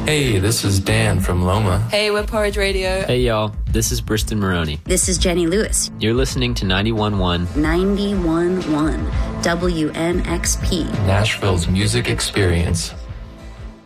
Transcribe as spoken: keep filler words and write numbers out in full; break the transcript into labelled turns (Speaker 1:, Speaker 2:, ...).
Speaker 1: Hey, this is Dan from Loma.
Speaker 2: Hey, we're Porridge Radio.
Speaker 3: Hey, y'all. This is Briston Maroney.
Speaker 4: This is Jenny Lewis.
Speaker 3: You're listening to ninety-one point one.
Speaker 4: ninety-one point one W N X P.
Speaker 1: Nashville's music experience.